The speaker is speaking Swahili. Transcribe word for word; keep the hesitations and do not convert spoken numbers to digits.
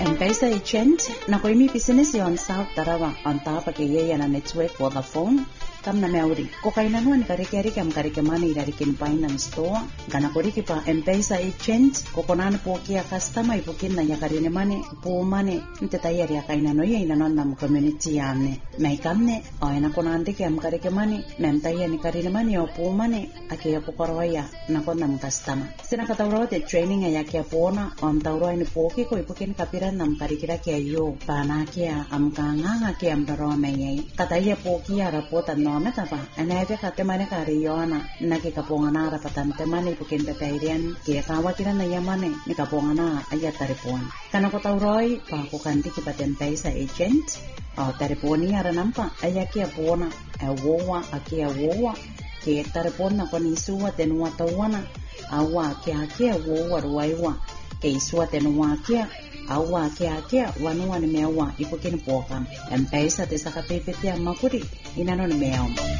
M-Pesa agent na ko imi business yon South Tarawa on top of kaya na network Vodafone kam na meuri ko kay nanuan kari-kari kam kari-kamani dari kin finance store kana ko ri pa M-Pesa agent ko konan po kia customer ipukin na yakari ne mane po mane nte tayari kay nano yai nanon nam community yamne mai kamne o ena konan de kam kari-kamani mem tayani kari ne mane o po mane akia ko korwaya na kon nam customer sina katawro de training ya kia pona on tawro ni po ki ko ipukin kapiran nam kari-kira kia yo pana kia am kanga kia am daro mai kataya po kia rapota no meta pa anabe ka temane kariyona naki kapongana rapatan temane pukin pepeirian ke kawatira na yamane ni kapongana aya taripon kana ko tauroi pa ko kanti ki paten pesa agent o tariponi ara nampa aya kia pona awowa akia wowa ke taripon na koni suwa tenwa tawana awa kia kia wowa ruaiwa ke suwa tenwa kia awa kia kia wanua ni mewa ipukin pokam M-Pesa te saka pepe tia makuri inano ni mewa